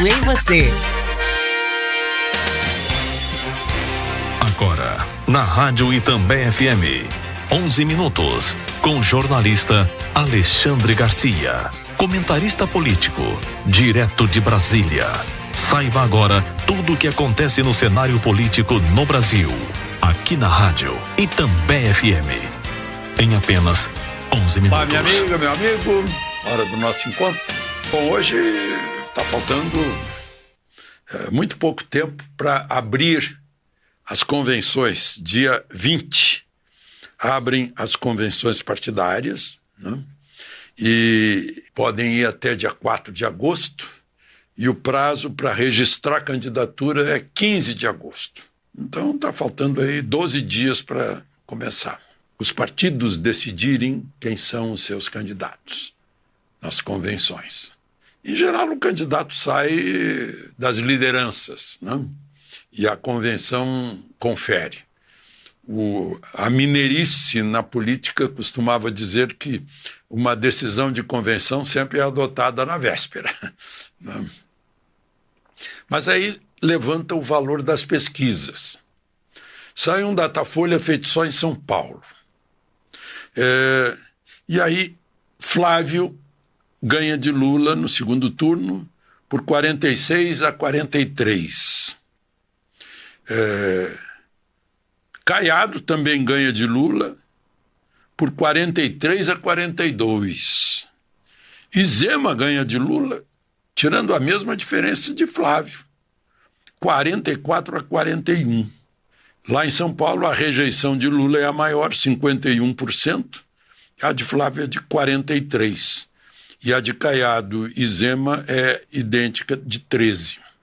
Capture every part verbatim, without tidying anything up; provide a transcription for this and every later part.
ligado em você. Agora, na Rádio Itambé F M, onze minutos, com o jornalista Alexandre Garcia, comentarista político, direto de Brasília. Saiba agora tudo o que acontece no cenário político no Brasil, aqui na Rádio Itambé F M, em apenas onze minutos. Olá, minha amiga, meu amigo, hora do nosso encontro. Bom, hoje está faltando é, muito pouco tempo para abrir as convenções. Dia vinte abrem as convenções partidárias, né? E podem ir até dia quatro de agosto, e o prazo para registrar a candidatura é quinze de agosto. Então está faltando aí doze dias para começar. Os partidos decidirem quem são os seus candidatos nas convenções. Em geral, o candidato sai das lideranças, né? E a convenção confere. O, a mineirice na política costumava dizer que uma decisão de convenção sempre é adotada na véspera, né? Mas aí levanta o valor das pesquisas. Sai um Datafolha feito só em São Paulo. É, e aí Flávio ganha de Lula no segundo turno por quarenta e seis a quarenta e três. É, Caiado também ganha de Lula por quarenta e três a quarenta e dois. E Zema ganha de Lula, tirando a mesma diferença de Flávio, quarenta e quatro a quarenta e um. Lá em São Paulo, a rejeição de Lula é a maior, cinquenta e um por cento, a de Flávio é de quarenta e três por cento. E a de Caiado e Zema é idêntica, de treze por cento.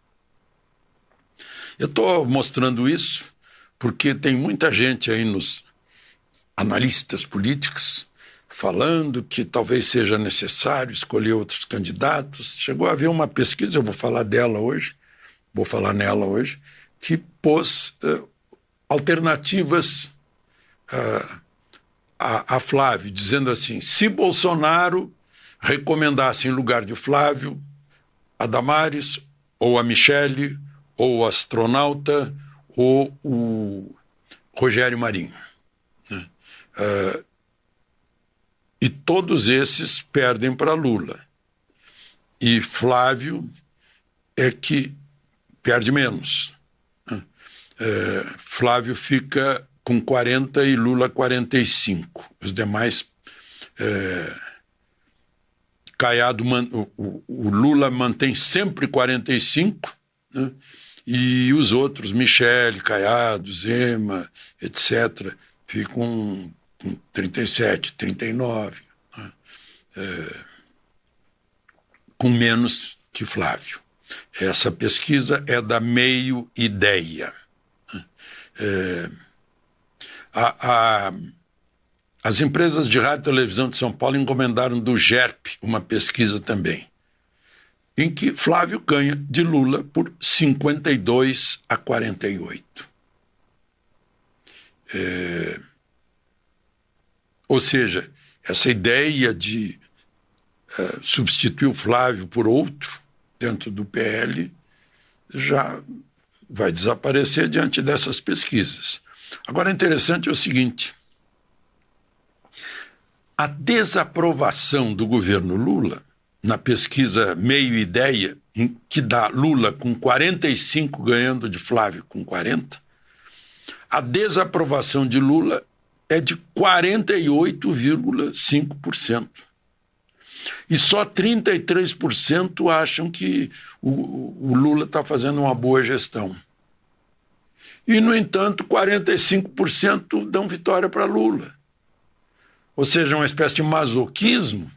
Eu estou mostrando isso porque tem muita gente aí nos analistas políticos falando que talvez seja necessário escolher outros candidatos. Chegou a haver uma pesquisa, eu vou falar dela hoje, vou falar nela hoje, que pôs uh, alternativas uh, a, a Flávio, dizendo assim: se Bolsonaro recomendasse em lugar de Flávio a Damares, ou a Michele, ou o astronauta, ou o Rogério Marinho, né? Uh, e todos esses perdem para Lula. E Flávio é que perde menos, né? Uh, Flávio fica com quarenta e Lula quarenta e cinco. Os demais... Uh, Caiado, o, o, o Lula mantém sempre quarenta e cinco, né? E os outros, Michele, Caiado, Zema, etcétera, ficam com trinta e sete, trinta e nove, né? É, com menos que Flávio. Essa pesquisa é da Meio Ideia. É, a... a As empresas de rádio e televisão de São Paulo encomendaram do G E R P uma pesquisa também, em que Flávio ganha de Lula por cinquenta e dois a quarenta e oito. É... Ou seja, essa ideia de é, substituir o Flávio por outro dentro do P L já vai desaparecer diante dessas pesquisas. Agora, interessante é o seguinte: a desaprovação do governo Lula, na pesquisa Meio Ideia, em que dá Lula com quarenta e cinco ganhando de Flávio com quarenta, a desaprovação de Lula é de quarenta e oito vírgula cinco por cento. E só trinta e três por cento acham que o, o Lula está fazendo uma boa gestão. E, no entanto, quarenta e cinco por cento dão vitória para Lula. Ou seja, uma espécie de masoquismo.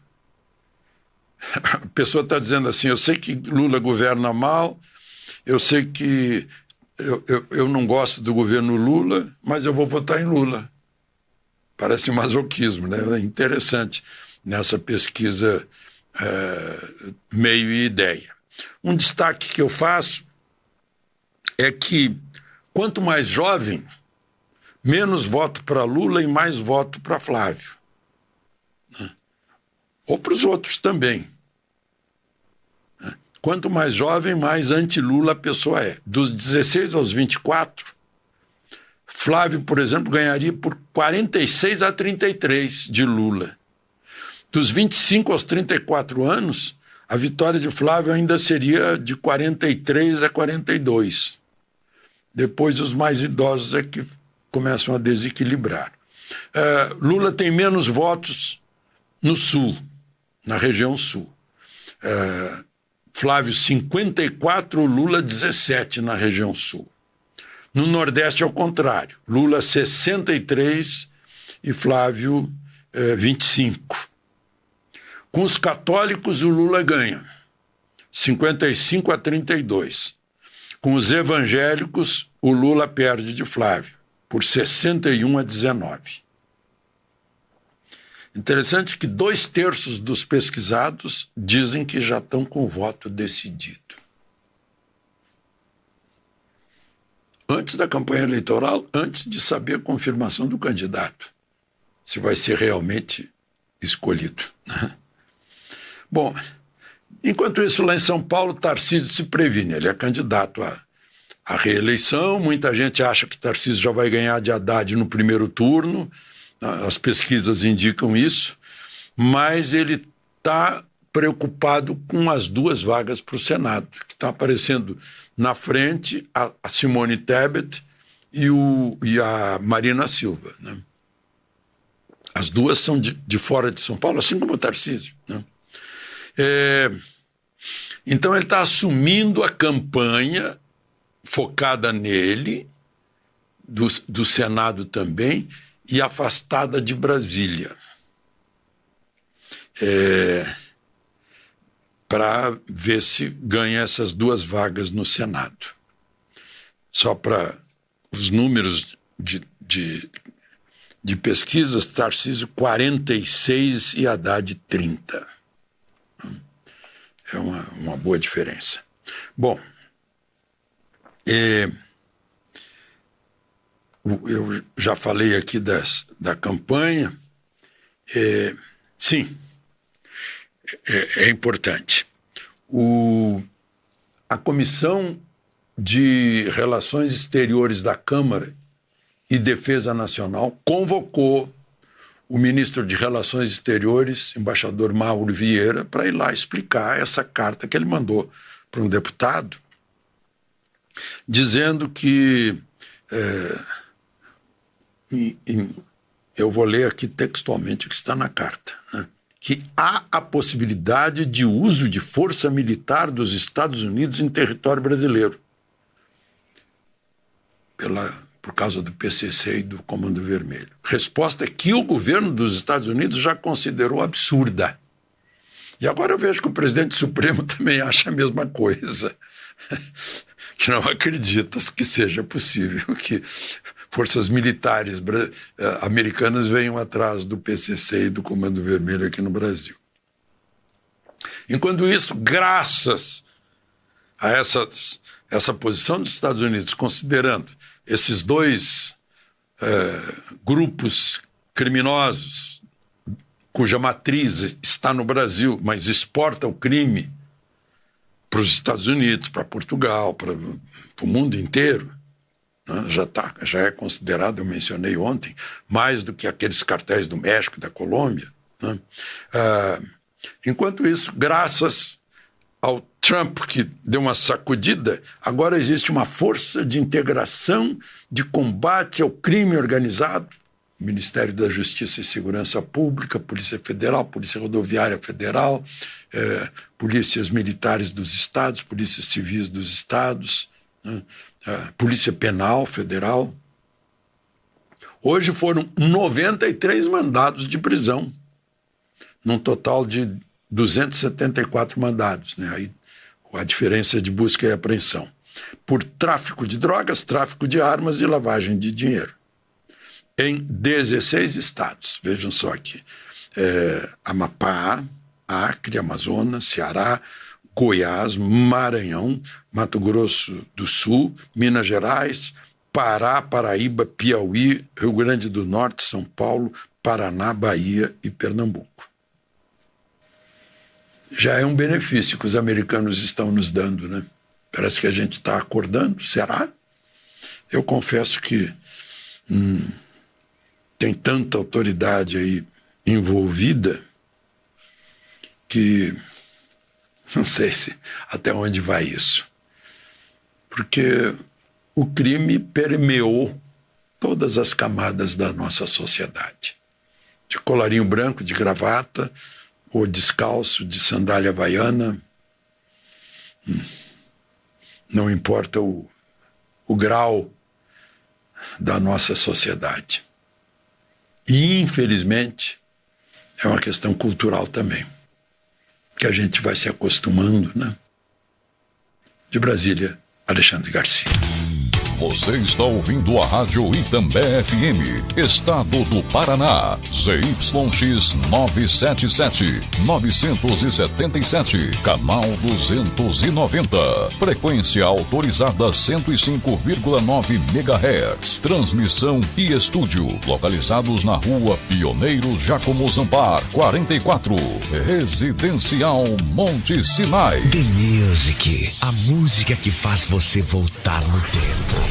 A pessoa está dizendo assim: eu sei que Lula governa mal, eu sei que eu, eu, eu não gosto do governo Lula, mas eu vou votar em Lula. Parece masoquismo, né? É interessante nessa pesquisa é, Meio Ideia. Um destaque que eu faço é que quanto mais jovem, menos voto para Lula e mais voto para Flávio. Ou para os outros também. quanto mais jovem, mais anti-Lula a pessoa é. Dos dezesseis aos vinte e quatro, Flávio, por exemplo, ganharia por quarenta e seis a trinta e três de Lula. Dos vinte e cinco aos trinta e quatro anos, a vitória de Flávio ainda seria de quarenta e três a quarenta e dois. Depois, os mais idosos é que começam a desequilibrar. Uh, Lula tem menos votos no Sul, na região Sul. Uh, Flávio, cinquenta e quatro, Lula, dezessete na região Sul. No Nordeste, ao contrário. Lula, sessenta e três e Flávio, uh, vinte e cinco. Com os católicos, o Lula ganha, cinquenta e cinco a trinta e dois. Com os evangélicos, o Lula perde de Flávio, por sessenta e um a dezenove. Interessante que dois terços dos pesquisados dizem que já estão com o voto decidido. Antes da campanha eleitoral, antes de saber a confirmação do candidato, se vai ser realmente escolhido, né? Bom, enquanto isso, lá em São Paulo, Tarcísio se previne. Ele é candidato à, à reeleição. Muita gente acha que Tarcísio já vai ganhar de Haddad no primeiro turno. As pesquisas indicam isso. Mas ele está preocupado com as duas vagas para o Senado, que está aparecendo na frente a, a Simone Tebet e, o, e a Marina Silva, né? As duas são de, de fora de São Paulo, assim como o Tarcísio, né? É, então ele está assumindo a campanha focada nele, do, do Senado também, e afastada de Brasília, é, para ver se ganha essas duas vagas no Senado. Só para os números de, de, de pesquisas, Tarcísio quarenta e seis e Haddad trinta. É uma, uma boa diferença. Bom, é, eu já falei aqui das, da campanha. É, sim, é, é importante. O, a Comissão de Relações Exteriores da Câmara e Defesa Nacional convocou o ministro de Relações Exteriores, embaixador Mauro Vieira, para ir lá explicar essa carta que ele mandou para um deputado, dizendo que, é, e, e, eu vou ler aqui textualmente o que está na carta, né, que há a possibilidade de uso de força militar dos Estados Unidos em território brasileiro, pela... por causa do P C C e do Comando Vermelho. Resposta é que o governo dos Estados Unidos já considerou absurda. E agora eu vejo que o presidente Supremo também acha a mesma coisa, que não acredita que seja possível que forças militares americanas venham atrás do P C C e do Comando Vermelho aqui no Brasil. Enquanto isso, graças a essa, essa posição dos Estados Unidos, considerando esses dois uh, grupos criminosos, cuja matriz está no Brasil, mas exporta o crime para os Estados Unidos, para Portugal, para o mundo inteiro, né? já, tá, já é considerado, eu mencionei ontem, mais do que aqueles cartéis do México e da Colômbia, né? Uh, enquanto isso, graças ao Trump, que deu uma sacudida, agora existe uma força de integração, de combate ao crime organizado, Ministério da Justiça e Segurança Pública, Polícia Federal, Polícia Rodoviária Federal, eh, polícias militares dos estados, polícias civis dos estados, né, eh, Polícia Penal Federal. Hoje foram noventa e três mandados de prisão, num total de duzentos e setenta e quatro mandados, né? Aí a diferença de busca e apreensão, por tráfico de drogas, tráfico de armas e lavagem de dinheiro, em dezesseis estados. Vejam só aqui, é, Amapá, Acre, Amazonas, Ceará, Goiás, Maranhão, Mato Grosso do Sul, Minas Gerais, Pará, Paraíba, Piauí, Rio Grande do Norte, São Paulo, Paraná, Bahia e Pernambuco. já é um benefício que os americanos estão nos dando, né? Parece que a gente está acordando, será? Eu confesso que hum, tem tanta autoridade aí envolvida que não sei se até onde vai isso. Porque o crime permeou todas as camadas da nossa sociedade. De colarinho branco, de gravata, ou descalço, de sandália havaiana. Hum. Não importa o, o grau da nossa sociedade. E, infelizmente, é uma questão cultural também, que a gente vai se acostumando, né? De Brasília, Alexandre Garcia. Você está ouvindo a Rádio Itambé F M, Estado do Paraná, Z Y X novecentos e setenta e sete, novecentos e setenta e sete, canal duzentos e noventa, frequência autorizada cento e cinco vírgula nove megahertz, transmissão e estúdio, localizados na rua Pioneiros Giacomo Zampar, quarenta e quatro, Residencial Monte Sinai. The Music, a música que faz você voltar no tempo.